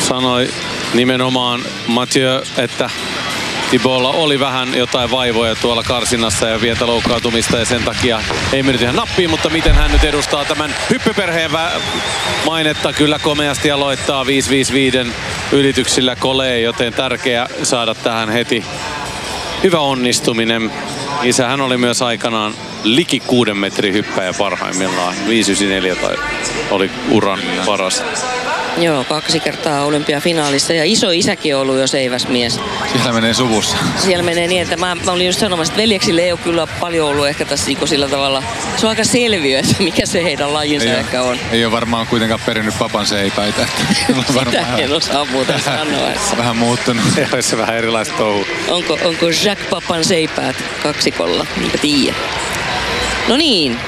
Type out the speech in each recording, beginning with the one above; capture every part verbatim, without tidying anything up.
sanoi nimenomaan Mathieu, että Thibaultlla oli vähän jotain vaivoja tuolla karsinnassa ja pientä loukkaantumista ja sen takia ei mennyt ihan nappiin, mutta miten hän nyt edustaa tämän hyppyperheen mainetta. Kyllä komeasti aloittaa viisi viisi viisi ylityksillä Collet, joten tärkeää saada tähän heti hyvä onnistuminen. Isähän oli myös aikanaan liki kuuden metrin hyppäjä parhaimmillaan. viisi yhdeksänkymmentäneljä tai oli uran paras. Joo, kaksi kertaa olympiafinaalissa ja iso isäkin on ollut jo seiväsmies. Siellä menee suvussa. Siellä menee niin, että mä, mä olin just sanomassa, että veljeksille ei ole kyllä paljon ollut ehkä tässä sillä tavalla. Se on aika selviö, että mikä se heidän lajinsa ei ehkä on. Ei ole varmaan kuitenkaan perinnyt papan seipäitä. Sitä en osaa muuta sanoa. Vähän muuttunut. Se vähän erilaista touhu. Onko, onko Jacques Papan seipäät kaksikolla? Enpä tiedä. No niin.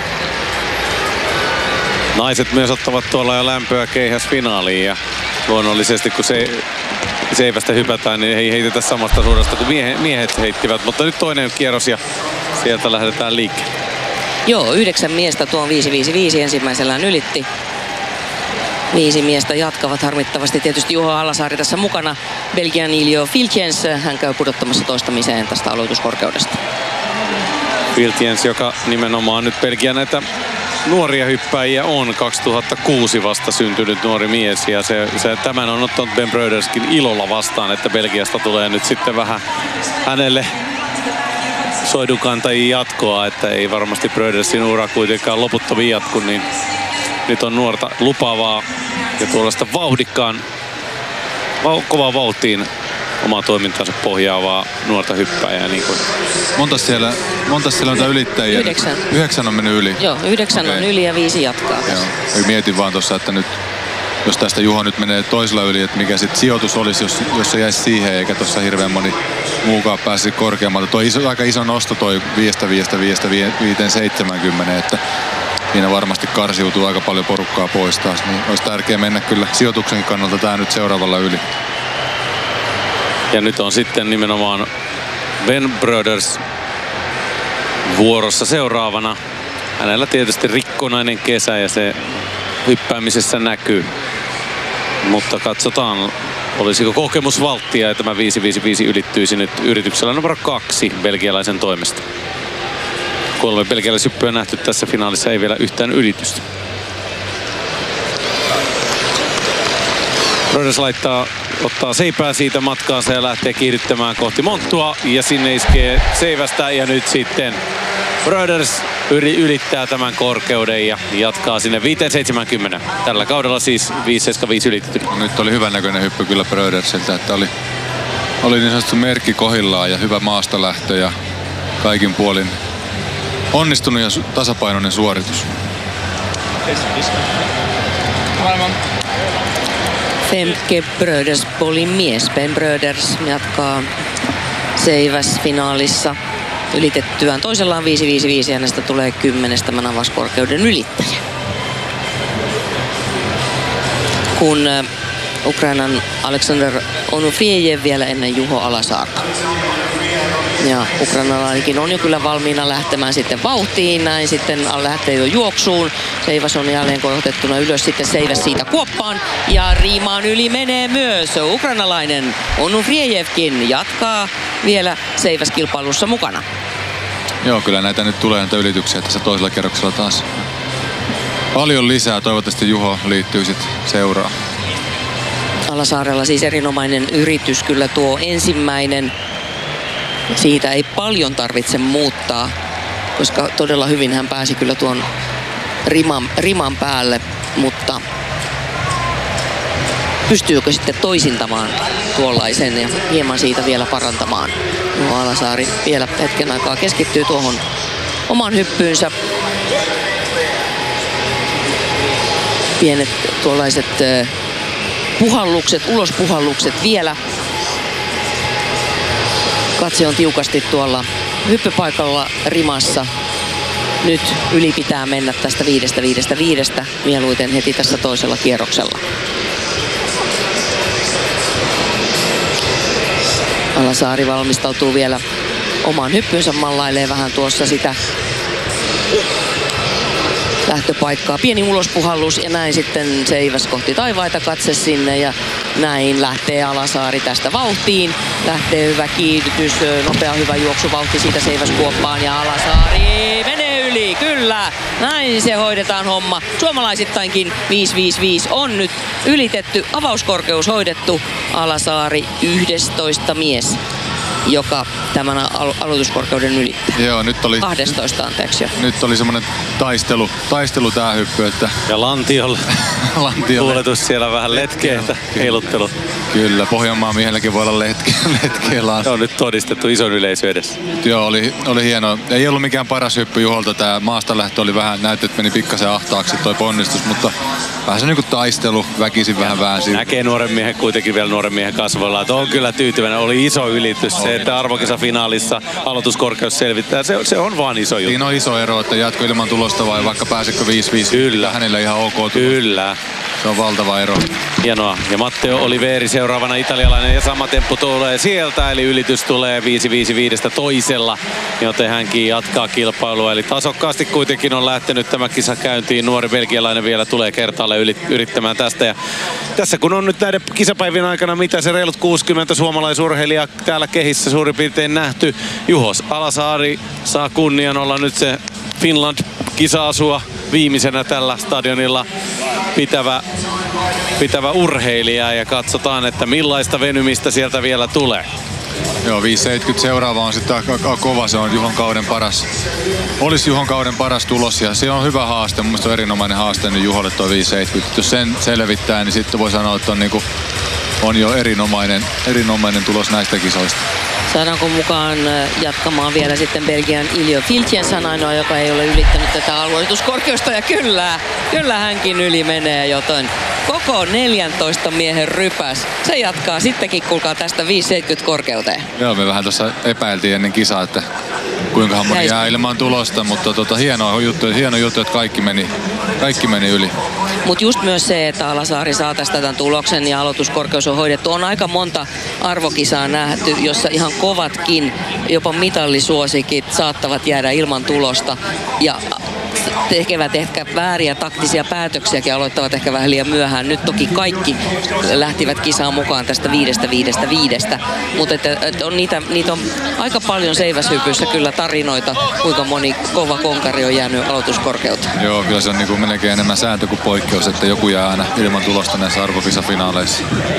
Naiset myös ottavat tuolla jo lämpöä keihäsfinaaliin ja luonnollisesti kun se seivästä hypätään, niin ei heitetä samasta suudesta kuin miehet, miehet heittivät. Mutta nyt toinen kierros ja sieltä lähdetään liikkeelle. Joo, yhdeksän miestä tuon viisi viisi viisi ensimmäisellään ylitti. Viisi miestä jatkavat harmittavasti. Tietysti Juho Alasaari tässä mukana. Belgian Ilio Filtjens, hän käy pudottamassa toistamiseen tästä aloituskorkeudesta. Filtjens, joka nimenomaan nyt Belgian näitä nuoria hyppäjiä on, kaksituhattakuusi vasta syntynyt nuori mies ja se, se, tämän on ottanut Ben Bröderskin ilolla vastaan, että Belgiasta tulee nyt sitten vähän hänelle soidunkantajia jatkoa, että ei varmasti Brödersin ura kuitenkaan loputtomiin jatku, niin nyt on nuorta lupaavaa ja tuollaista vauhdikkaan, vau, kovaa vauhtiin omaa toimintansa pohjaavaa nuorta hyppääjää. Niin kuin. Monta siellä, monta siellä on ylittäjiä? Yhdeksän. Yhdeksän on mennyt yli? Joo, yhdeksän okay. on yli ja viisi jatkaa. Joo. Mietin vaan tuossa, että nyt, jos tästä Juho nyt menee toisella yli, että mikä sitten sijoitus olisi, jos, jos se jäisi siihen, eikä tuossa hirveän moni muukaan pääsi korkeammalta. Tuo iso, aika iso nosto toi viidestä viidestä viidestä viiteen seitsemänkymmeneen, että siinä varmasti karsiutuu aika paljon porukkaa pois taas. Niin olisi tärkeää mennä kyllä sijoituksen kannalta tää nyt seuraavalla yli. Ja nyt on sitten nimenomaan Ben Bröders vuorossa seuraavana. Hänellä tietysti rikkonainen kesä ja se hyppäämisessä näkyy. Mutta katsotaan, olisiko kokemusvalttia ja tämä viisi viisi viisi ylittyisi nyt yrityksellä numero kaksi belgialaisen toimesta. Kolme belgialaishyppyä nähty tässä finaalissa, ei vielä yhtään ylitystä. Bröders laittaa, ottaa seipää siitä matkaansa ja lähtee kiihdyttämään kohti monttua ja sinne iskee seivästä ja nyt sitten Bröders ylittää tämän korkeuden ja jatkaa sinne viisi seitsemänkymmentä. Tällä kaudella siis viisi seitsemänkymmentäviisi ylitetty. Nyt oli hyvän näköinen hyppy kyllä Brödersiltä, että oli, oli niin sanottu merkki kohillaan ja hyvä maastolähtö ja kaikin puolin onnistunut ja tasapainoinen suoritus. Femke Bröders Polin mies. Ben Bröders jatkaa seiväsfinaalissa ylitettyään toisellaan viisi viisi viisi ja hänestä tulee kymmenestä tämän avauskorkeuden ylittäjä. Kun Ukrainan Aleksander Onufriejev vielä ennen Juho Alasaarta. Ja ukrainalainenkin on jo kyllä valmiina lähtemään sitten vauhtiin, näin sitten lähtee jo juoksuun. Seivas on jälleen korotettuna ylös, sitten Seiväs siitä kuoppaan ja riimaan yli menee myös ukrainalainen Onufriejevkin jatkaa vielä Seiväs-kilpailussa mukana. Joo, kyllä näitä nyt tulee näitä ylityksiä tässä toisella kerroksella taas. Paljon lisää, toivottavasti Juho liittyy sitten seuraan. Alasaarella siis erinomainen yritys, kyllä tuo ensimmäinen. Siitä ei paljon tarvitse muuttaa, koska todella hyvin hän pääsi kyllä tuon riman, riman päälle, mutta pystyykö sitten toisintamaan tuollaisen ja hieman siitä vielä parantamaan. No, Alasaari vielä hetken aikaa keskittyy tuohon oman hyppyynsä. Pienet tuollaiset puhallukset, ulospuhallukset vielä. Katse on tiukasti tuolla hyppypaikalla rimassa. Nyt yli pitää mennä tästä viidestä viidestä viidestä mieluiten heti tässä toisella kierroksella. Alasaari valmistautuu vielä oman hyppynsä, mallailee vähän tuossa sitä lähtöpaikkaa. Pieni ulospuhallus ja näin sitten Seiväs kohti taivaita, katse sinne ja näin lähtee Alasaari tästä vauhtiin. Lähtee hyvä kiihdytys, nopea hyvä juoksuvauhti siitä Seiväskuoppaan ja Alasaari menee yli, kyllä. Näin se hoidetaan homma. Suomalaisittainkin viisi viisi viisi on nyt ylitetty, avauskorkeus hoidettu. Alasaari yhdestoista mies, joka tämän al- aloituskorkeuden ylittää. Joo, nyt oli... kaksitoista anteeksi jo. Nyt oli semmonen taistelu, taistelu tää hyppy, että... Ja Lantiolle. Lantiolle. Tuuletus siellä vähän letkeetä, heiluttelu. Kyllä, Pohjanmaan miehelläkin voi olla letkeä, letkeä laas. Se on nyt todistettu ison yleisö edessä. Joo, oli, oli hieno. Ei ollut mikään paras hyppy Juholta. Tää maasta lähtö oli vähän, näytti, että meni pikkasen ahtaaksi toi ponnistus, mutta vähän se niinku taistelu, väkisin vähän väänsi. Näkee nuoren miehen kuitenkin vielä nuoren miehen kasvoilla, että on kyllä tyytyväinen. Oli iso ylitys se, että arvokisafinaalissa aloituskorkeus selvittää. Se, se on vaan iso juttu. Siinä on iso ero, että jatko ilman tulosta vai vaikka pääsekö viisi viisi. Kyllä. Hänellä ihan ok tulos. Kyllä. Se on valtava ero. Hienoa. Ja Matteo Oliveri seuraavana italialainen ja sama temppu tulee sieltä. Eli ylitys tulee viisi viisi viisi toisella, joten hänkin jatkaa kilpailua. Eli tasokkaasti kuitenkin on lähtenyt tämä kisa käyntiin. Nuori belgialainen vielä tulee kertaalle yrittämään tästä. Ja tässä kun on nyt näiden kisapäivien aikana mitä se reilut kuusikymmentä suomalaisurheilijaa täällä kehissä suurin piirtein nähty. Juho Alasaari saa kunnian olla nyt se Finland kisa-asua viimeisenä tällä stadionilla pitävä, pitävä urheilija ja katsotaan, että millaista venymistä sieltä vielä tulee. Joo, viisi seitsemänkymmentä seuraava on sitten aika kova, se on Juhon kauden paras. Olisi Juhon kauden paras tulos ja se on hyvä haaste, mun mielestä on erinomainen haaste nyt Juholle tuo viisi seitsemänkymmentä. Jos sen selvittää, niin sitten voi sanoa, että on, niinku, on jo erinomainen, erinomainen tulos näistä kisoista. Saadaanko mukaan jatkamaan vielä sitten Belgian Iljo Filtjensan ainoa, joka ei ole ylittänyt tätä aloituskorkeusta. Ja kyllä, kyllä hänkin yli menee, joten koko neljäntoista miehen rypäs. Se jatkaa sittenkin, kuulkaa, tästä viisi seitsemänkymmentä korkeuteen. Joo, me vähän tuossa epäiltiin ennen kisaa, että kuinka moni jää ilman tulosta, mutta tota, hieno juttu, hieno juttu, että kaikki meni, kaikki meni yli. Mutta just myös se, että Alasaari saa tästä tämän tuloksen ja aloituskorkeus on hoidettu. On aika monta arvokisaa nähty, jossa ihan kovatkin, jopa mitallisuosikit saattavat jäädä ilman tulosta. Ja tekevät ehkä vääriä taktisia päätöksiäkin, aloittavat ehkä vähän liian myöhään. Nyt toki kaikki lähtivät kisaan mukaan tästä viidestä, viidestä, viidestä. Mutta että, että on niitä, niitä on aika paljon seiväshypyssä kyllä tarinoita, kuinka moni kova konkari on jäänyt aloituskorkeuteen. Joo, kyllä se on niin kuin melkein enemmän sääntö kuin poikkeus, että joku jää aina ilman tulosta näissä arvokisafinaaleissa.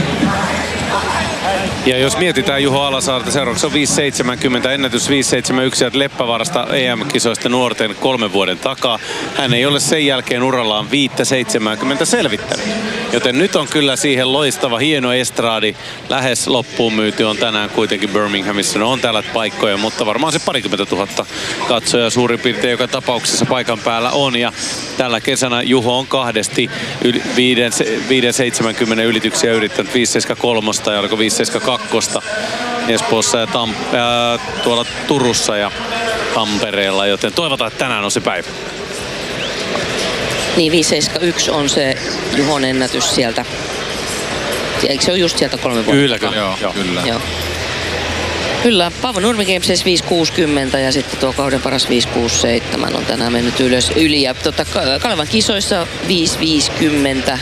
Ja jos mietitään Juho Alasaarta, seuraavaksi on viisi seitsemänkymmentä, ennätys viisi seitsemänkymmentäyksi sieltä Leppävaarasta E M-kisoista nuorten kolmen vuoden takaa. Hän ei ole sen jälkeen urallaan viisi seitsemänkymmentä selvittänyt. Joten nyt on kyllä siihen loistava, hieno estraadi. Lähes loppuun myyty on tänään kuitenkin Birminghamissa. No on täällä paikkoja, mutta varmaan se parikymmentä tuhatta katsoja suurin piirtein joka tapauksessa paikan päällä on. Ja tällä kesänä Juho on kahdesti viisi seitsemänkymmentä ylityksiä yrittänyt, viisi seitsemänkymmentäkolme ja oliko viisi seitsemänkymmentäkaksi Espoossa ja Tam- ää, tuolla Turussa ja Tampereella, joten toivotaan, että tänään on se päivä. Niin, viisi seitsemänkymmentäyksi on se Juhon ennätys sieltä. Eikö se ole just sieltä kolme vuotta? Kyllä, kyllä. Joo, joo. kyllä. Joo. Kyllä, Paavo Nurmi Gamesissa viisi kuusikymmentä ja sitten tuo kauden paras viisi kuusikymmentäseitsemän on tänään mennyt ylös yli. Ja tota, Kalevan kisoissa viisi viisikymmentä.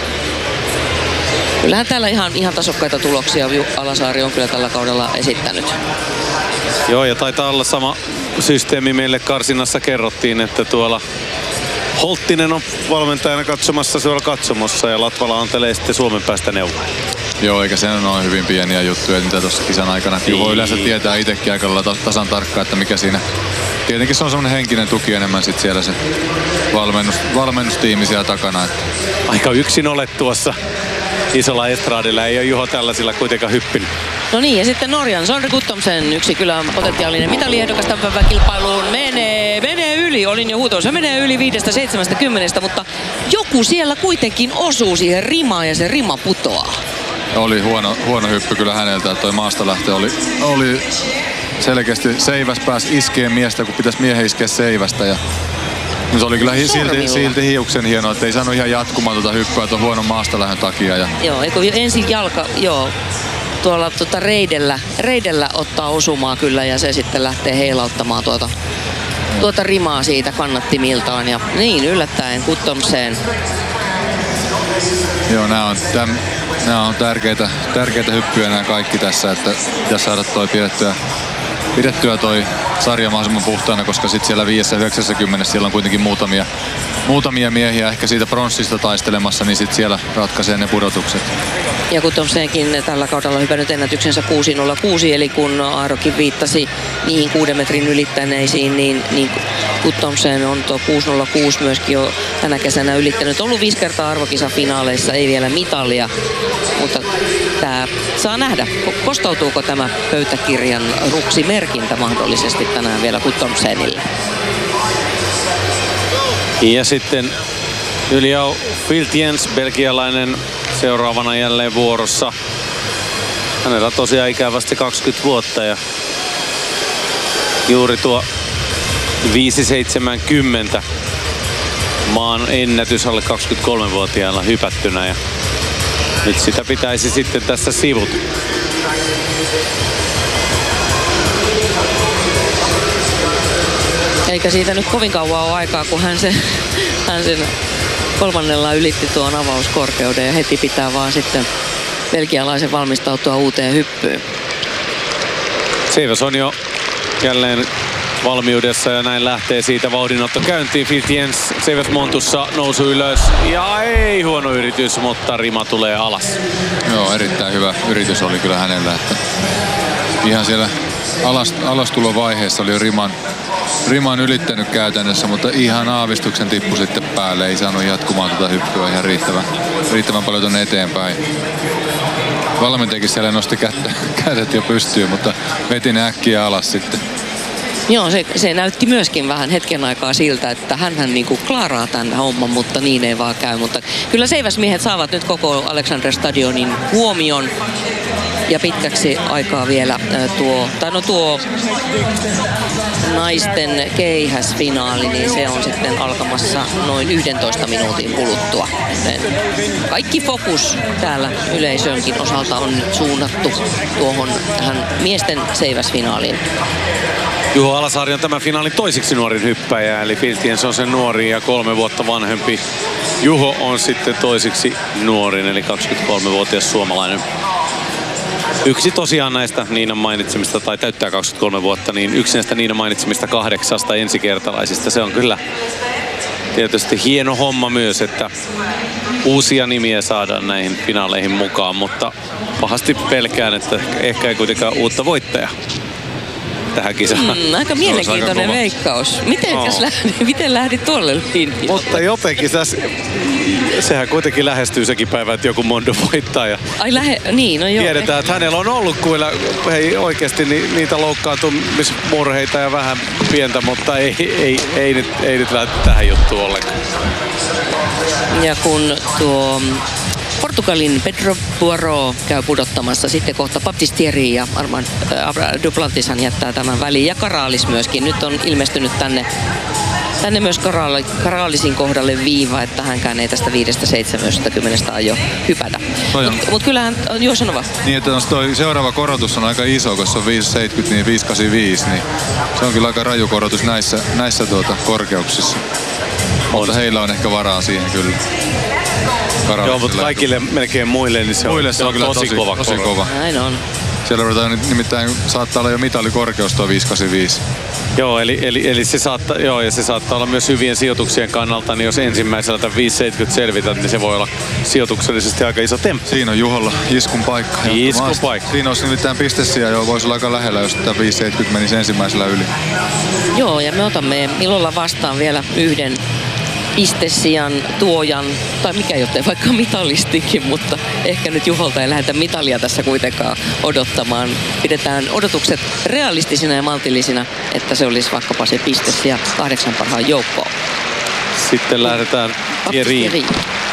Kyllähän täällä ihan, ihan tasokkaita tuloksia Alasaari on kyllä tällä kaudella esittänyt. Joo, ja taitaa olla sama systeemi meille karsinnassa kerrottiin, että tuolla Holttinen on valmentajana katsomassa siellä katsomossa ja Latvala antelee sitten Suomen päästä neuvoa. Joo, eikä se ole hyvin pieniä juttuja, mitä tuossa kisan aikana. Juho yleensä tietää itsekin aika lailla tasan tarkkaan, että mikä siinä. Tietenkin se on semmoinen henkinen tuki enemmän sit siellä se valmennus, valmennustiimi siellä takana. Että. Aika yksin olet tuossa isolla estraadilla, ei ole Juho tällaisilla kuitenkaan hyppinyt. No niin, ja sitten Norjan Sondre Guttomsen, yksi kyllä potentiaalinen mitaliehdokas tämän päivän kilpailuun, menee, menee yli, olin jo huutoon, se menee yli viisi seitsemänkymmentä, mutta joku siellä kuitenkin osuu siihen rimaan ja se rima putoaa. Oli huono, huono hyppy kyllä häneltä, että toi maasta lähtö oli, oli selkeästi seiväs pääsi iskeen miestä, kun pitäisi miehen iskeä seivästä. Ja se oli kyllä hi- silti, silti hiuksen hienoa, että ei saanut ihan jatkumaan tuota hyppyä tuon huonon maastalähön takia. Ja. Joo, eikö ensin jalka, joo, tuolla tuota reidellä, reidellä ottaa osumaa kyllä ja se sitten lähtee heilauttamaan tuota, tuota rimaa siitä kannattimiltaan. Ja niin yllättäen Guttomseen. Joo, nää on täm, nämä on tärkeitä, tärkeitä hyppyjä nämä kaikki tässä, että pitäisi saada toi pidettyä, pidettyä toi sarja mahdollisimman puhtaana, koska sitten siellä viidessä yhdeksänkymmentä siellä on kuitenkin muutamia, muutamia miehiä ehkä siitä pronssista taistelemassa, niin sitten siellä ratkaisee ne pudotukset. Ja Guttormsenkin tällä kaudella on hypännyt ennätyksensä kuusi nolla kuusi, eli kun Aarokin viittasi niihin kuuden metrin ylittäneisiin, niin, niin Guttormsen on tuo kuusi nolla kuusi myöskin jo tänä kesänä ylittänyt. Ollut viisi kertaa arvokisafinaaleissa, ei vielä mitalia, mutta tämä saa nähdä, kostautuuko tämä pöytäkirjan ruksimerkintä mahdollisesti tänään vielä Guttormsenille. Ja sitten Yliau Filtjens, belgialainen, seuraavana jälleen vuorossa. Hänellä on tosiaan ikävästi kaksikymmentä vuotta ja juuri tuo viisi seitsemänkymmentä maan ennätys alle kaksikymmentäkolmevuotiailla hypättynä ja nyt sitä pitäisi sitten tässä sivuta. Eikä siitä nyt kovin kauan ole aikaa, kun hän sen, hän sen kolmannella ylitti tuon avauskorkeuden ja heti pitää vaan sitten belgialaisen valmistautua uuteen hyppyyn. Seivas on jo jälleen valmiudessa ja näin lähtee siitä vauhdinotto käyntiin. Filtjens Seivas Montussa nousu ylös ja ei huono yritys, mutta rima tulee alas. Joo, erittäin hyvä yritys oli kyllä hänellä, että ihan siellä alas, alastulovaiheessa oli jo riman, riman ylittänyt käytännössä, mutta ihan aavistuksen tippu sitten päälle. Ei saanut jatkumaan tuota hyppyä ihan riittävän, riittävän paljon tuonne eteenpäin. Valmentajakin siellä nosti kättä, kädet jo pystyyn, mutta veti ne äkkiä alas sitten. Joo, se, se näytti myöskin vähän hetken aikaa siltä, että hänhän niinku klaaraa tämän homman, mutta niin ei vaan käy. Mutta kyllä seiväsmiehet saavat nyt koko Alexander Stadionin huomion ja pitkäksi aikaa vielä tuo, tai no tuo naisten keihäsfinaali, niin se on sitten alkamassa noin yhdentoista minuutin kuluttua. Kaikki fokus täällä yleisönkin osalta on nyt suunnattu tuohon tähän miesten seiväsfinaaliin. Juho Alasaari on tämän finaalin toisiksi nuorin hyppäjä, eli Filtjens on sen nuori ja kolme vuotta vanhempi. Juho on sitten toisiksi nuorin, eli kaksikymmentäkolmevuotias suomalainen. Yksi tosiaan näistä Niinan mainitsemista, tai täyttää kaksikymmentäkolme vuotta, niin yksi näistä Niinan mainitsemista kahdeksasta ensikertalaisista. Se on kyllä tietysti hieno homma myös, että uusia nimiä saadaan näihin finaaleihin mukaan, mutta pahasti pelkään, että ehkä ei kuitenkaan uutta voittajaa tähän kisaan. Mm, aika mielenkiintoinen aika veikkaus. Mitenkäs no. lähdit, miten lähdit tuolle linjalle? Mutta jotenkin tässä, sehän kuitenkin lähestyy sekin päivä, että joku Mondo voittaa. Ja ai lähe, niin, no joo. Tiedetään, että hänellä on ollut kyllä hei, oikeasti ni, niitä loukkaantumismurheita ja vähän pientä, mutta ei, ei, ei, nyt, ei nyt lähde tähän juttuun ollenkaan. Ja kun tuo Portugalin Pedro Buaro käy pudottamassa, sitten kohta Baptistieri ja Armand äh, Duplantishan jättää tämän väliin. Ja Karalis myöskin. Nyt on ilmestynyt tänne, tänne myös Karaali, Karaalisin kohdalle viiva, että hänkään ei tästä viidestä seitsemänkymmentä aio hypätä. Mutta mut kyllähän, joo sano vaan. Niin, että toi seuraava korotus on aika iso, koska se on viisi seitsemänkymmentä, niin viisi kahdeksankymmentäviisi, niin se on kyllä aika raju korotus näissä, näissä tuota korkeuksissa. Mutta heillä on ehkä varaa siihen kyllä. Joo, mutta kaikille melkein muille, niin se muille on, se on kyllä tosi, tosi kova. Tosi kova. Näin on. Siellä ruvetaan nimittäin, saattaa olla jo mitalikorkeus tuo viisi kahdeksankymmentäviisi. Joo, eli, eli, eli se, saattaa, joo, ja se saattaa olla myös hyvien sijoituksien kannalta, niin jos ensimmäisellä tämän viisi seitsemänkymmentä selvität, niin se voi olla sijoituksellisesti aika iso temppu. Siinä on Juholla iskun paikka. Iskun paikka. Siinä olisi nimittäin pistesiä, jo voisi olla aika lähellä, jos tämä viisi seitsemänkymmentä menisi ensimmäisellä yli. Joo, ja me otamme ilolla vastaan vielä yhden pistesijan tuojan, tai mikä jottei vaikka mitalistikin, mutta ehkä nyt Juholta ei lähdetä mitalia tässä kuitenkaan odottamaan. Pidetään odotukset realistisina ja maltillisina, että se olisi vaikkapa se pistesija kahdeksan parhaan joukkoon. Sitten lähdetään Thierryin.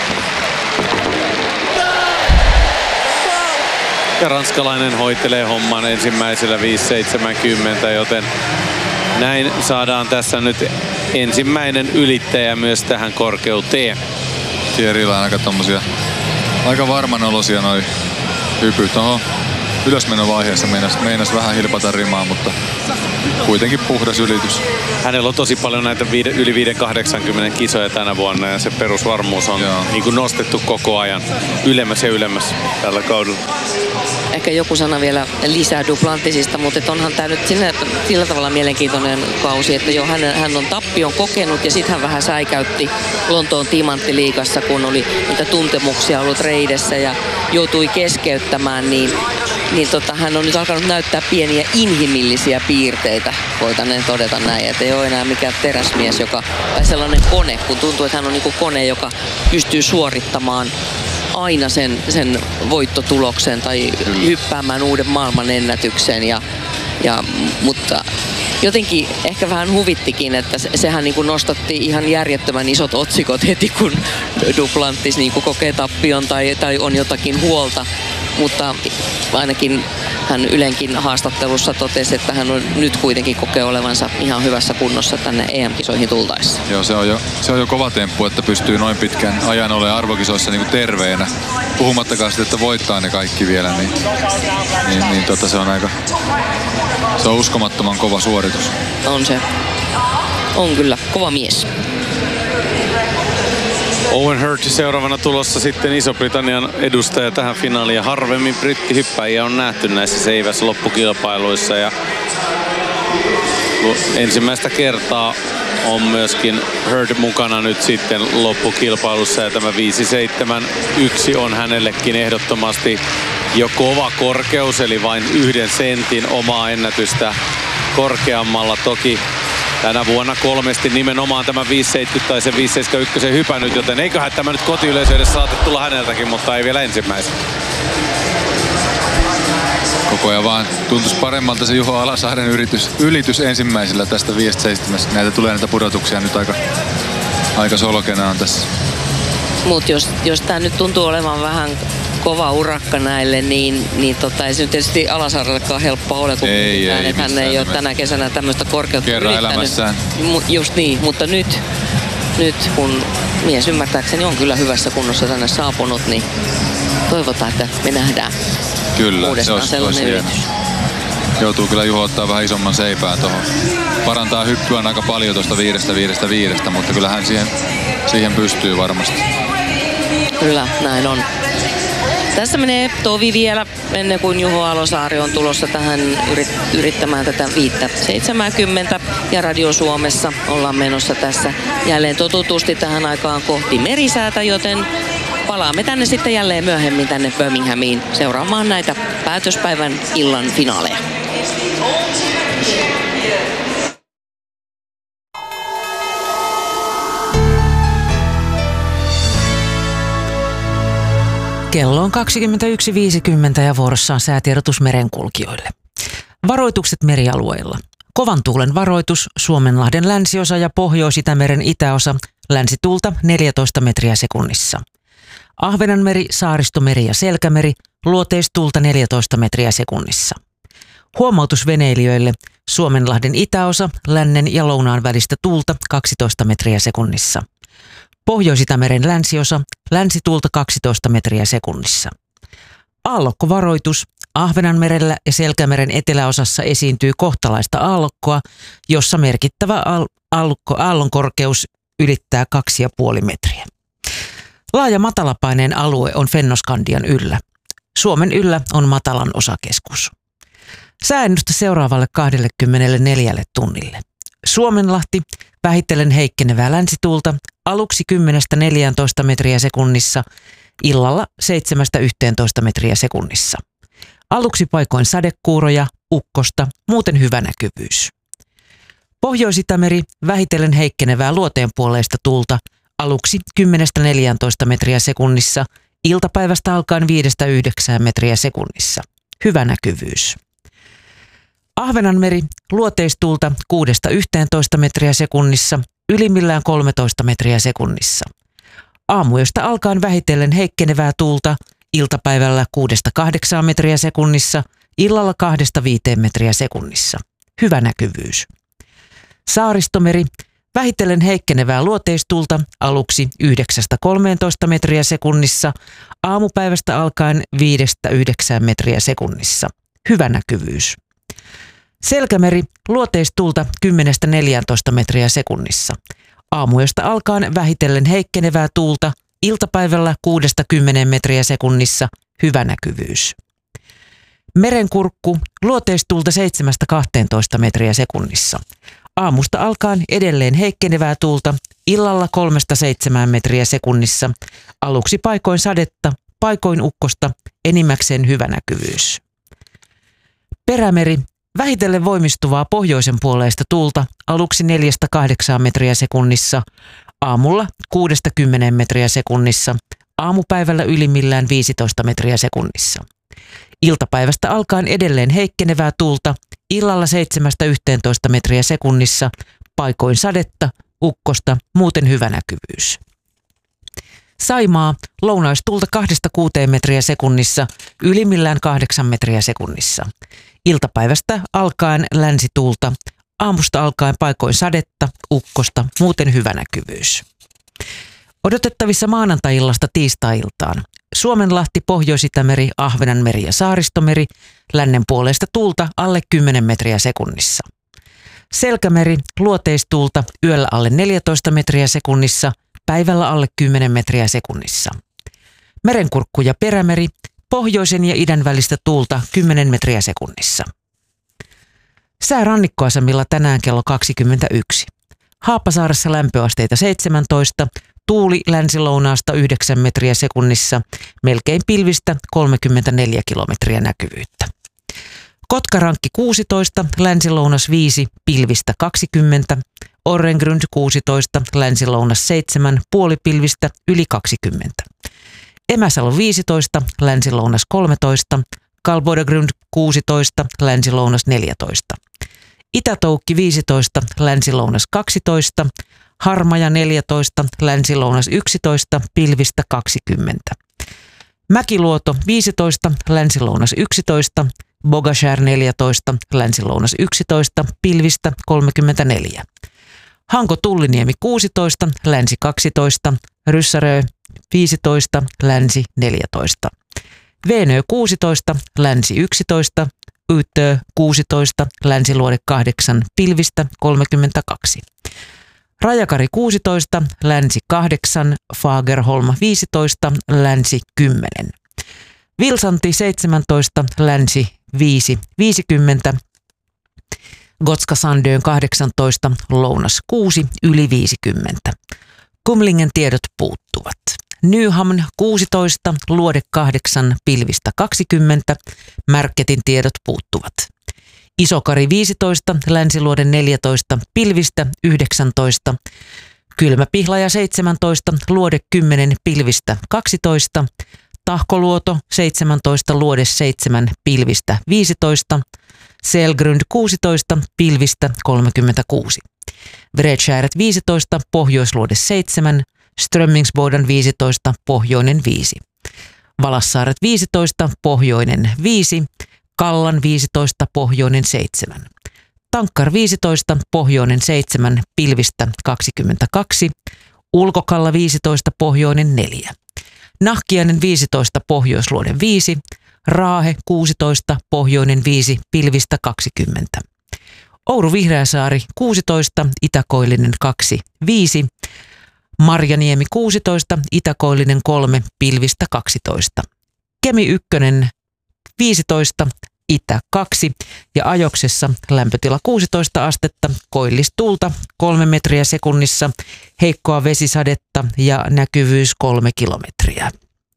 Ja ranskalainen hoitelee homman ensimmäisellä viisi seitsemänkymmentä, joten näin saadaan tässä nyt ensimmäinen ylittäjä myös tähän korkeuteen. Thierryllä on aika tommosia, aika varman olosia noi hypyt. Oho, ylösmenovaiheessa meinas, meinas vähän hilpata rimaa, mutta kuitenkin puhdas ylitys. Hänellä on tosi paljon näitä viide, yli viisi kahdeksankymmentä kisoja tänä vuonna ja se perusvarmuus on niin kuin nostettu koko ajan ylemmäs ja ylemmäs tällä kaudella. Ehkä joku sana vielä lisää Duplantisista, mutta onhan tämä nyt sillä, sillä tavalla mielenkiintoinen kausi, että jo hän, hän on tappion kokenut ja sitten hän vähän säikäytti Lontoon timanttiliigassa, kun oli niitä tuntemuksia ollut reidessä ja joutui keskeyttämään, niin, niin tota, hän on nyt alkanut näyttää pieniä inhimillisiä piirteitä, voitaneen todeta näin, että ei ole enää mikään teräsmies, joka, tai sellainen kone, kun tuntuu, että hän on niin kuin kone, joka pystyy suorittamaan aina sen, sen voittotuloksen tai hyppäämään uuden maailmanennätyksen. Ja, ja, mutta jotenkin ehkä vähän huvittikin, että sehän niin kuin nostatti ihan järjettömän isot otsikot heti, kun Duplantis niin kuin kokee tappion tai, tai on jotakin huolta. Mutta ainakin hän Ylenkin haastattelussa totesi, että hän on nyt kuitenkin kokee olevansa ihan hyvässä kunnossa tänne E M-kisoihin tultaessa. Joo, se on jo, se on jo kova temppu, että pystyy noin pitkän ajan olemaan arvokisoissa niin kuin terveenä. Puhumattakaan sitten, että voittaa ne kaikki vielä, niin, niin, niin tota, se on aika se on uskomattoman kova suoritus. On se. On kyllä. Kova mies. Owen Hurt seuraavana tulossa sitten Iso-Britannian edustaja tähän finaaliin. Ja harvemmin brittihyppäjiä on nähty näissä seiväs loppukilpailuissa. Ja ensimmäistä kertaa on myöskin Hurt mukana nyt sitten loppukilpailussa. Ja tämä viisi seitsemän yksi on hänellekin ehdottomasti jo kova korkeus, eli vain yhden sentin omaa ennätystä korkeammalla. Toki tänä vuonna kolmesti nimenomaan tämä viisi seitsemänkymmentä tai se viisi seitsemänkymmentäyksi hypännyt, joten eiköhän tämä nyt kotiyleisö edes saate tulla häneltäkin, mutta ei vielä ensimmäisenä. Koko ajan vaan tuntuisi paremmalta se Juho Alasaaren yritys, ylitys ensimmäisellä tästä viisi seitsemän. Näitä tulee näitä pudotuksia nyt aika, aika solkenaan tässä. Mutta jos, jos tämä nyt tuntuu olevan vähän kova urakka näille, niin, niin tota, ei se nyt tietysti Alasaarellekaan helppoa ole, kun ei, mitään, ei, että hän ei ole tänä kesänä tämmöistä korkeutta kerran yrittänyt. Elämässään. Just niin, mutta nyt, nyt kun mies ymmärtääkseni on kyllä hyvässä kunnossa tänne saapunut, niin toivotaan, että me nähdään kyllä, uudestaan se sellainen olisi yritys. Joutuu kyllä Juho ottaa vähän isomman seipään tuohon. Parantaa hyppyä aika paljon tuosta viidestä, viidestä, viidestä, mutta kyllä hän siihen, siihen pystyy varmasti. Kyllä, näin on. Tässä menee tovi vielä ennen kuin Juho Alosaari on tulossa tähän yrittämään tätä viittä seitsemänkymmentä. Ja Radio Suomessa ollaan menossa tässä jälleen totutusti tähän aikaan kohti merisäätä, joten palaamme tänne sitten jälleen myöhemmin tänne Birminghamiin seuraamaan näitä päätöspäivän illan finaaleja. Kello on kaksikymmentäyksi viisikymmentä ja vuorossa on säätiedotus merenkulkijoille. Varoitukset merialueilla. Kovan tuulen varoitus Suomenlahden länsiosa ja Pohjois-Itämeren itäosa, länsituulta neljätoista metriä sekunnissa. Ahvenanmeri, Saaristomeri ja Selkämeri, luoteistuulta neljätoista metriä sekunnissa. Huomautus veneilijöille, Suomenlahden itäosa, lännen ja lounaan välistä tuulta kaksitoista metriä sekunnissa. Pohjois-Itämeren länsiosa, länsituulta kaksitoista metriä sekunnissa. Aallokkovaroitus. Ahvenanmerellä ja Selkämeren eteläosassa esiintyy kohtalaista aallokkoa, jossa merkittävä aallokko, aallon korkeus ylittää kaksi pilkku viisi metriä. Laaja matalapaineen alue on Fennoskandian yllä. Suomen yllä on matalan osakeskus. Sääennuste seuraavalle kaksikymmentäneljä tunnille. Suomenlahti, vähitellen heikkenevää länsituulta, aluksi kymmenestä neljääntoista metriä sekunnissa, illalla seitsemästä yhteentoista metriä sekunnissa. Aluksi paikoin sadekuuroja, ukkosta, muuten hyvä näkyvyys. Pohjois-Itämeri, vähitellen heikkenevää luoteenpuoleista tuulta, aluksi kymmenestä neljääntoista metriä sekunnissa, iltapäivästä alkaen viidestä yhdeksään metriä sekunnissa. Hyvä näkyvyys. Ahvenanmeri, luoteistuulta kuudesta yhteentoista metriä sekunnissa, ylimmillään kolmetoista metriä sekunnissa. Aamuyöstä alkaen vähitellen heikkenevää tuulta, iltapäivällä kuudesta kahdeksaan metriä sekunnissa, illalla kahdesta viiteen metriä sekunnissa. Hyvä näkyvyys. Saaristomeri, Vähitellen heikkenevää luoteistuulta aluksi yhdeksästä kolmeentoista metriä sekunnissa, aamupäivästä alkaen viidestä yhdeksään metriä sekunnissa. Hyvä näkyvyys. Selkämeri luoteistuulta kymmenestä neljääntoista metriä sekunnissa. Aamuyöstä alkaen vähitellen heikkenevää tuulta, iltapäivällä kuudesta kymmeneen metriä sekunnissa. Hyvä näkyvyys. Merenkurkku luoteistuulta seitsemästä kahteentoista metriä sekunnissa. Aamusta alkaen edelleen heikkenevää tuulta, illalla kolmesta seitsemään metriä sekunnissa. Aluksi paikoin sadetta, paikoin ukkosta, enimmäkseen hyvä näkyvyys. Perämeri vähitellen voimistuvaa pohjoisen puoleista tuulta, aluksi neljästä kahdeksaan metriä sekunnissa. Aamulla kuudesta kymmeneen metriä sekunnissa. Aamupäivällä ylimmillään viisitoista metriä sekunnissa. Iltapäivästä alkaen edelleen heikkenevää tuulta, illalla seitsemästä yhteentoista metriä sekunnissa, paikoin sadetta, ukkosta, muuten hyvä näkyvyys. Saimaa, lounaistuulta kahdesta kuuteen metriä sekunnissa, ylimmillään kahdeksan metriä sekunnissa. Iltapäivästä alkaen länsituulta, aamusta alkaen paikoin sadetta, ukkosta, muuten hyvä näkyvyys. Odotettavissa maanantai-illasta tiistai-iltaan. Suomenlahti, Pohjois-Itämeri, Ahvenanmeri ja Saaristomeri, lännen puoleista tuulta alle kymmenen metriä sekunnissa. Selkämeri, luoteistuulta yöllä alle neljätoista metriä sekunnissa, päivällä alle kymmenen metriä sekunnissa. Merenkurkku ja Perämeri, pohjoisen ja idän välistä tuulta kymmenen metriä sekunnissa. Sää rannikkoasemilla tänään kello kaksikymmentäyksi. Haapasaaressa lämpöasteita seitsemäntoista, tuuli länsilounaasta yhdeksän metriä sekunnissa, melkein pilvistä kolmekymmentäneljä kilometriä näkyvyyttä. Kotkarankki kuusitoista, länsilounas viisi, pilvistä kaksikymmentä, Orrengrund kuusitoista, länsilounas seitsemän, puolipilvistä yli kaksikymmentä. Emäsalo viisitoista, länsilounas kolmetoista, Kalbodagrund kuusitoista, länsilounas neljätoista. Itätoukki viisitoista, länsilounas kaksitoista, Harmaja neljätoista, länsilounas yksitoista, pilvistä kaksikymmentä. Mäkiluoto viisitoista, länsilounas yksitoista, Bogashär neljätoista, länsilounas yksitoista, pilvistä kolmekymmentäneljä. Hanko Tulliniemi kuusitoista, länsi kaksitoista, Ryssärö viisitoista, länsi neljätoista. Veenö kuusitoista, länsi yksitoista, Yttö kuusitoista, länsiluode kahdeksan, pilvistä kolmekymmentäkaksi. Rajakari kuusitoista, länsi kahdeksan, Fagerholm viisitoista, länsi kymmenen. Vilsanti seitsemäntoista, länsi viisi, viisikymmentä. Gotska Sandön kahdeksantoista, lounas kuusi, yli viisikymmentä. Kumlingen tiedot puuttuvat. Nyhamn kuusitoista, luode kahdeksan, pilvistä kaksikymmentä. Märketin tiedot puuttuvat. Isokari viisitoista, länsiluode neljätoista, pilvistä yhdeksäntoista. Kylmäpihlaja seitsemäntoista, luode kymmenen, pilvistä kaksitoista. Tahkoluoto seitsemäntoista, luode seitsemän, pilvistä viisitoista. Selgrund kuusitoista, pilvistä kolmekymmentäkuusi. Vretskäret viisitoista, pohjoisluode seitsemän. Strömmingsboden viisitoista, pohjoinen viisi. Valassaaret viisitoista, pohjoinen viisi. Kallan viisitoista, pohjoinen seitsemän. Tankkar viisitoista, pohjoinen seitsemän, pilvistä kaksikymmentäkaksi. Ulkokalla viisitoista, pohjoinen neljä. Nahkiainen viisitoista, pohjoisluode viisi. Raahe kuusitoista, pohjoinen viisi, pilvistä kaksikymmentä. Oulu Vihreäsaari kuusitoista, Itäkoillinen kaksi, viisi. Marjaniemi kuusitoista, Itäkoillinen kolme, pilvistä kaksitoista. Kemi ykkönen viisitoista, Itä kaksi ja Ajoksessa lämpötila kuusitoista astetta, koillistuulta kolme metriä sekunnissa, heikkoa vesisadetta ja näkyvyys kolme kilometriä.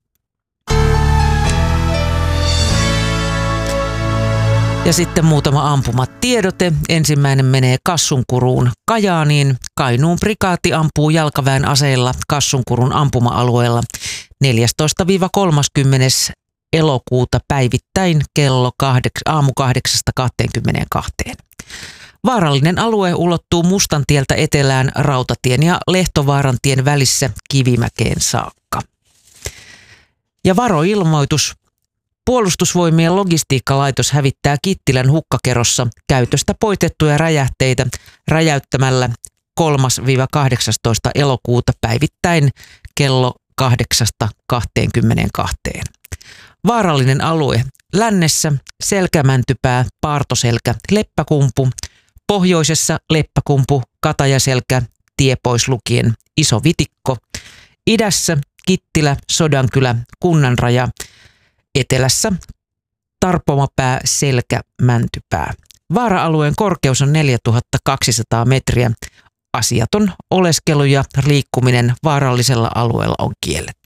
Ja sitten muutama ampumatiedote. Ensimmäinen menee Kassunkuruun Kajaaniin. Kainuun prikaati ampuu jalkaväen aseilla Kassunkurun ampuma-alueella neljästoista kolmaskymmenes elokuuta päivittäin kello kahdeks, aamu kahdeksasta kahteenkymmeneenkahteen. Vaarallinen alue ulottuu Mustantieltä etelään Rautatien ja Lehtovaarantien välissä Kivimäkeen saakka. Ja varoilmoitus. Puolustusvoimien logistiikkalaitos hävittää Kittilän hukkakerossa käytöstä poitettuja räjähteitä räjäyttämällä kolmas kahdeksastoista elokuuta päivittäin kello kahdeksasta kaksikymmentäkaksi. Vaarallinen alue lännessä Selkämäntypää, Paartoselkä, Leppäkumpu, pohjoisessa Leppäkumpu, Katajaselkä, tie pois lukien Iso Vitikko, idässä Kittilä, Sodankylä, Kunnanraja, etelässä Tarpomapää, Selkä, Mäntypää. Vaara-alueen korkeus on neljätuhattakaksisataa metriä. Asiaton oleskelu ja liikkuminen vaarallisella alueella on kielletty.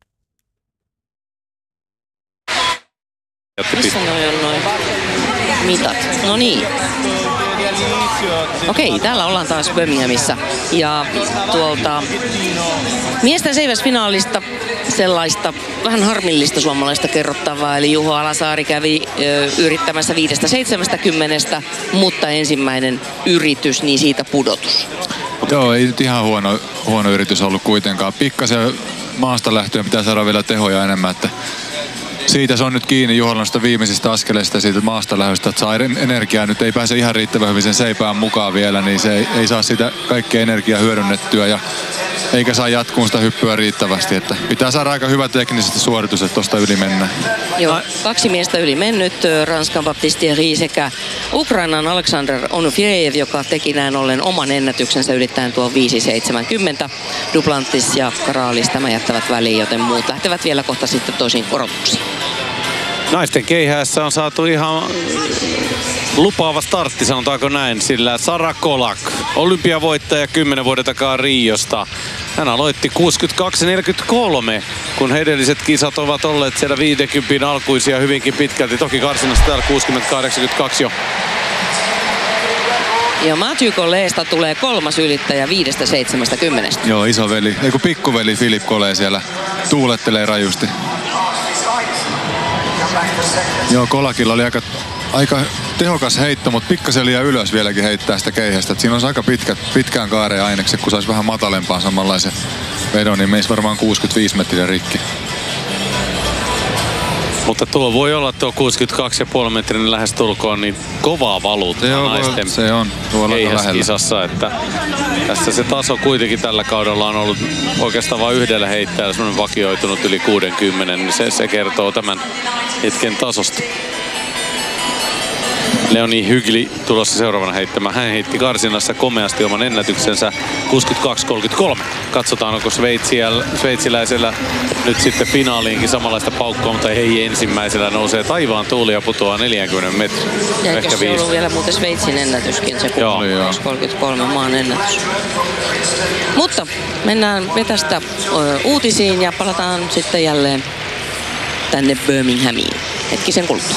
Missä noi on noin mitat? No niin. Okei, täällä ollaan taas Birminghamissa. Ja tuolta miesten seiväsfinaalista sellaista vähän harmillista suomalaista kerrottavaa. Eli Juho Alasaari kävi ö, yrittämässä viidestä seitsemästäkymmenestä, mutta ensimmäinen yritys, niin siitä pudotus. Joo, ei nyt ihan huono, huono yritys ollut kuitenkaan. Pikkasen maasta lähtöön pitää saada vielä tehoja enemmän, että siitä se on nyt kiinni Juholan viimeisistä askeleista siitä maasta lähdöstä, että saa energiaa. Nyt ei pääse ihan riittävän hyvin sen seipään mukaan vielä, niin se ei, ei saa sitä kaikkea energiaa hyödynnettyä ja eikä saa jatkuun sitä hyppyä riittävästi. Että pitää saada aika hyvä teknisesti suoritus, että tuosta yli mennään. Joo, kaksi miestä yli mennyt, Ranskan Baptiste Thierry sekä Ukrainan Alexander Onufriev, joka teki näin ollen oman ennätyksensä ylittäen tuo viisi seitsemänkymmentä. Duplantis ja Karalis tämä jättävät väliin, joten muut lähtevät vielä kohta sitten toisiin korotuksiin. Naisten keihäässä on saatu ihan lupaava startti, sanotaanko näin, sillä Sara Kolak, olympiavoittaja kymmenen vuoden takaa Riosta. Hän aloitti kuusikymmentäkaksi neljäkymmentäkolme, kun he edelliset kisat ovat olleet siellä viisikymmentä alkuisia hyvinkin pitkälti. Toki karsinassa täällä kuusikymmentä kahdeksankymmentäkaksi jo. Ja Mathieu Colletsta tulee kolmas ylittäjä viidestä seitsemästäkymmenestä. Joo, isoveli, ei kun pikkuveli Philippe Collet siellä tuulettelee rajusti. Joo, Kolakilla oli aika, aika tehokas heitto, mutta pikkasen liian ylös vieläkin heittää sitä keihästä. Et siinä on aika pitkä, pitkään kaareen ainekset, kun saisi vähän matalempaa samanlaisen vedon, niin meisi varmaan kuusikymmentäviisi metriä rikki. Mutta tuo voi olla tuo kuusikymmentäkaksi pilkku viisi metrin lähestulkoon niin kovaa valuuttaa naisten se on keihäskisassa, että tässä se taso kuitenkin tällä kaudella on ollut oikeastaan vain yhdellä heittäjällä semmoinen vakioitunut yli kuusikymmentä, niin se, se kertoo tämän hetken tasosta. Leonie Hygli tulossa seuraavana heittämään. Hän heitti karsinassa komeasti oman ennätyksensä kuusikymmentäkaksi kolmekymmentäkolme. Katsotaan, onko sveitsiläisellä nyt sitten finaaliinkin samanlaista paukkua, mutta ei ensimmäisellä nousee taivaan tuuli ja putoaa neljäkymmentä metriä. Ja ehkä se on ollut vielä muuten Sveitsin ennätyskin, se kuusikymmentäkaksi kolmekymmentäkolme maan ennätys. Mutta mennään vetästä uutisiin ja palataan sitten jälleen tänne Birminghamiin hetkisen kuluttua.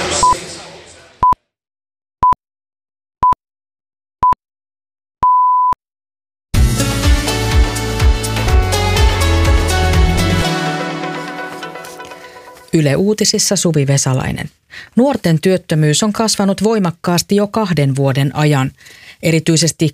Yle Uutisissa Suvi Vesalainen. Nuorten työttömyys on kasvanut voimakkaasti jo kahden vuoden ajan. Erityisesti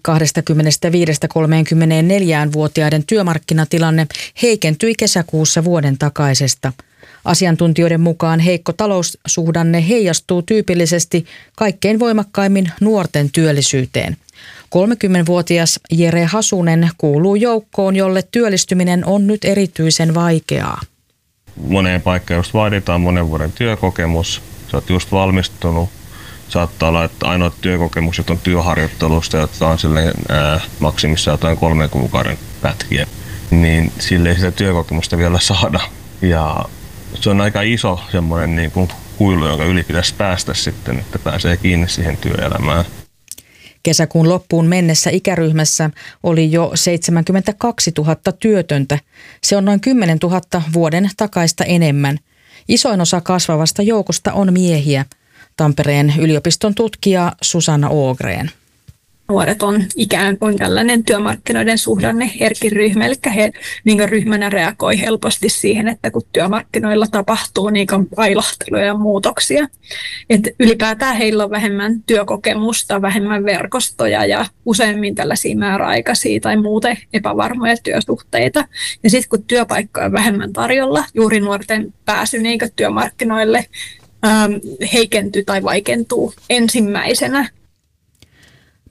kaksikymmentäviisi–kolmekymmentäneljä-vuotiaiden työmarkkinatilanne heikentyi kesäkuussa vuoden takaisesta. Asiantuntijoiden mukaan heikko taloussuhdanne heijastuu tyypillisesti kaikkein voimakkaimmin nuorten työllisyyteen. kolmekymmentävuotias Jere Hasunen kuuluu joukkoon, jolle työllistyminen on nyt erityisen vaikeaa. Moneen paikkaan just vaaditaan monen vuoden työkokemus. Sä oot just valmistunut. Saattaa olla, että ainoat työkokemukset on työharjoittelusta, jotka on silleen ää, maksimissa jotain kolmen kuukauden pätkiä. Niin sille ei sitä työkokemusta vielä saada. Ja se on aika iso semmoinen niin kuin kuilu, jonka yli pitäisi päästä sitten, että pääsee kiinni siihen työelämään. Kesäkuun loppuun mennessä ikäryhmässä oli jo seitsemänkymmentäkaksituhatta työtöntä. Se on noin kymmenentuhatta vuoden takaista enemmän. Isoin osa kasvavasta joukosta on miehiä. Tampereen yliopiston tutkija Susanna Ågren. Nuoret on ikään kuin tällainen työmarkkinoiden suhdanne herkin ryhmä, eli he niin ryhmänä reagoi helposti siihen, että kun työmarkkinoilla tapahtuu niin ailahteluja ja muutoksia. Et ylipäätään heillä on vähemmän työkokemusta, vähemmän verkostoja ja useimmin tällaisia määräaikaisia tai muuten epävarmoja työsuhteita. Ja sitten kun työpaikkoja on vähemmän tarjolla, juuri nuorten pääsy niin työmarkkinoille ähm, heikentyy tai vaikentuu ensimmäisenä.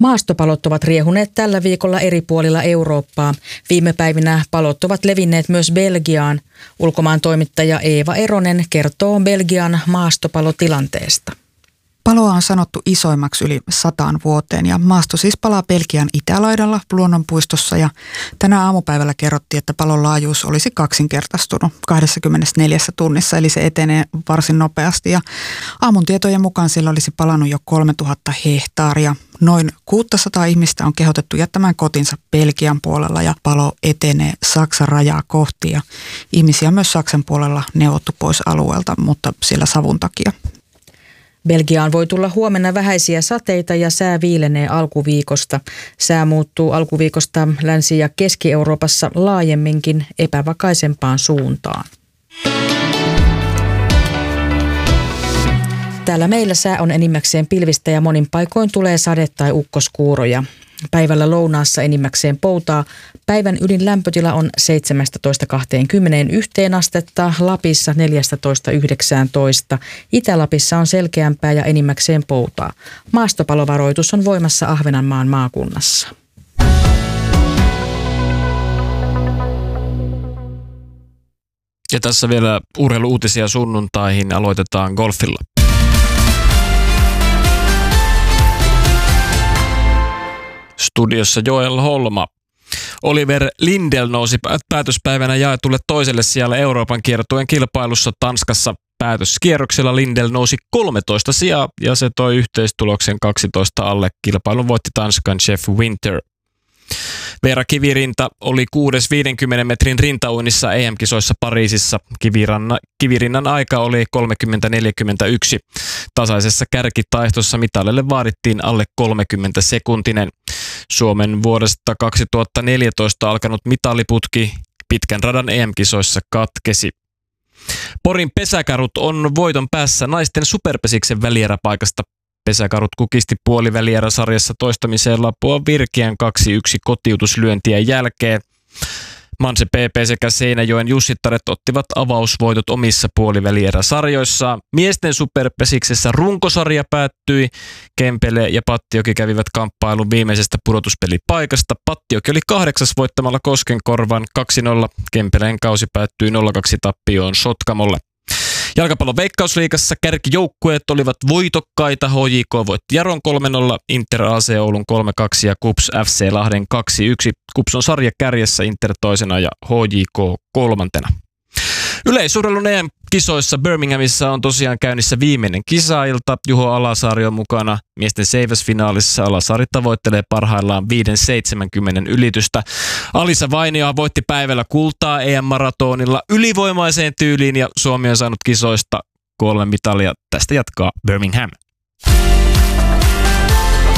Maastopalot ovat riehuneet tällä viikolla eri puolilla Eurooppaa. Viime päivinä palot ovat levinneet myös Belgiaan. Ulkomaan toimittaja Eeva Eronen kertoo Belgian maastopalotilanteesta. Paloa on sanottu isoimmaksi yli sataan vuoteen ja maasto siis palaa Belgian itälaidalla luonnonpuistossa ja tänä aamupäivällä kerrottiin, että palon laajuus olisi kaksinkertaistunut kaksikymmentäneljä tunnissa, eli se etenee varsin nopeasti ja aamun tietojen mukaan siellä olisi palannut jo kolmetuhatta hehtaaria. Noin kuusisataa ihmistä on kehotettu jättämään kotinsa Belgian puolella ja palo etenee Saksan rajaa kohti ja ihmisiä on myös Saksan puolella neuvottu pois alueelta, mutta sillä savun takia. Belgiaan voi tulla huomenna vähäisiä sateita ja sää viilenee alkuviikosta. Sää muuttuu alkuviikosta Länsi- ja Keski-Euroopassa laajemminkin epävakaisempaan suuntaan. Täällä meillä sää on enimmäkseen pilvistä ja monin paikoin tulee sade- tai ukkoskuuroja. Päivällä lounaassa enimmäkseen poutaa. Päivän ylin lämpötila on seitsemästätoista kaksikymmentäyksi astetta, Lapissa neljästätoista yhdeksääntoista. Itä-Lapissa on selkeämpää ja enimmäkseen poutaa. Maastopalovaroitus on voimassa Ahvenanmaan maakunnassa. Ja tässä vielä urheiluuutisia sunnuntaihin. Aloitetaan golfilla. Studiossa Joel Holma. Oliver Lindell nousi päätöspäivänä jaetulle toiselle sijalle Euroopan kiertueen kilpailussa Tanskassa. Päätöskierroksella Lindell nousi kolmetoista sijaa ja se toi yhteistuloksen kaksitoista alle. Kilpailun voitti Tanskan Jeff Winter. Veera Kivirinta oli kuudes viidenkymmenen metrin rintauinnissa E M-kisoissa Pariisissa. Kiviranna, Kivirinnan aika oli kolmekymmentä neljäkymmentäyksi. Tasaisessa kärkitaihtossa mitalille vaadittiin alle kolmekymmentä sekuntinen. Suomen vuodesta kaksituhattaneljätoista alkanut mitaliputki pitkän radan E M-kisoissa katkesi. Porin pesäkarut on voiton päässä naisten superpesiksen välieräpaikasta. Pesäkarut kukisti puolivälierä-sarjassa toistamiseen Lapua Virkeän kaksi yksi kotiutuslyöntien jälkeen. Manse P P sekä Seinäjoen Jussittaret ottivat avausvoitot omissa puolivälierä-sarjoissaan. Miesten superpesiksessä runkosarja päättyi. Kempele ja Pattioki kävivät kamppailun viimeisestä pudotuspelipaikasta. Pattioki oli kahdeksas voittamalla Koskenkorvan kaksi nolla. Kempeleen kausi päättyi nolla kaksi tappioon Sotkamolle. Jalkapallon Veikkausliigassa kärkijoukkueet olivat voitokkaita. H J K voitti Jaron kolme nolla, Inter A C Oulun kolme kaksi ja Kups F C Lahden kaksi yksi. Kups on sarja kärjessä, Inter toisena ja H J K kolmantena. Yleisurheilun E M-kisoissa Birminghamissa on tosiaan käynnissä viimeinen kisailta. Juho Alasaari on mukana miesten seiväsfinaalissa. Alasaari tavoittelee parhaillaan viisi seitsemänkymmentä ylitystä. Alisa Vainio voitti päivällä kultaa E M-maratonilla ylivoimaiseen tyyliin ja Suomi on saanut kisoista kolme mitalia. Tästä jatkaa Birmingham.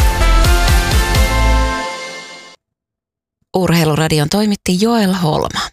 Urheiluradion toimitti Joel Holma.